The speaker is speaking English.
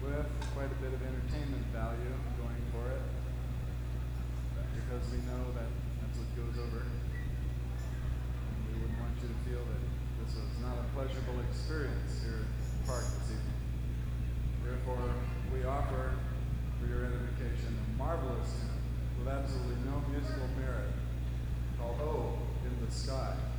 with quite a bit of entertainment value going for it, because we know that that's what goes over. And we wouldn't want you to feel that this was not a pleasurable experience here at the park this evening. Therefore, we offer for your edification a marvelous hymn with absolutely no musical merit called "Oh in the Sky."